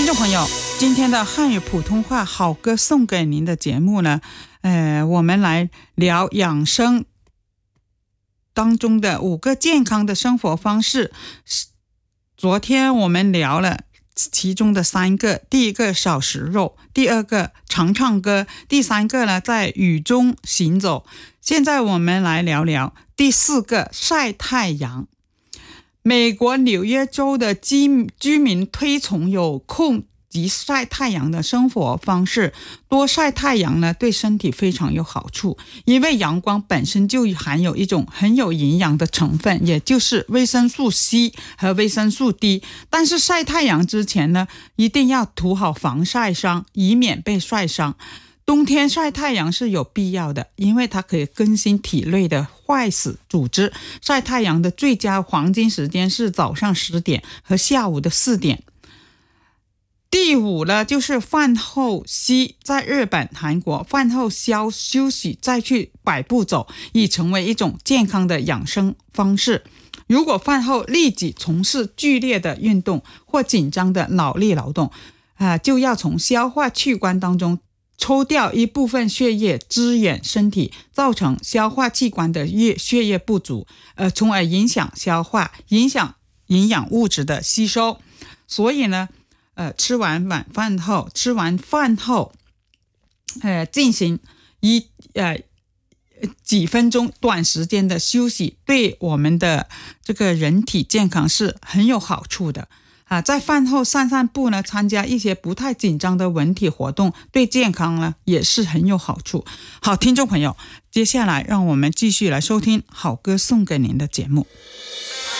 众朋友，今天的汉语普通话好歌送给您的节目呢，我们来聊养生当中的5个健康的生活方式。昨天我们聊了其中的3个，第一个少食肉，第二个常唱歌，第3个呢在雨中行走。现在我们来聊聊第4个晒太阳。美国纽约州的居民推崇有空及晒太阳的生活方式。多晒太阳呢，对身体非常有好处，因为阳光本身就含有一种很有营养的成分，也就是维生素 C 和维生素 D。 但是晒太阳之前呢，一定要涂好防晒霜，以免被晒伤。冬天晒太阳是有必要的，因为它可以更新体内的坏死组织。晒太阳的最佳黄金时间是早上10点和下午的4点。第5呢，就是饭后息。在日本、韩国，饭后休息再去百步走，已成为一种健康的养生方式。如果饭后立即从事剧烈的运动或紧张的脑力劳动，就要从消化器官当中抽掉一部分血液支援身体，造成消化器官的血液不足，从而影响消化，影响营养物质的吸收。所以呢，吃完饭后进行几分钟短时间的休息，对我们的这个人体健康是很有好处的。在饭后散步呢，参加一些不太紧张的文体活动，对健康呢也是很有好处。好，听众朋友，接下来让我们继续来收听好歌送给您的节目。